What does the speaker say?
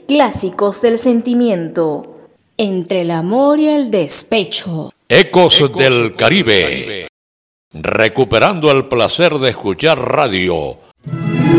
Clásicos del sentimiento. Entre el amor y el despecho. Ecos del Caribe. Recuperando el placer de escuchar radio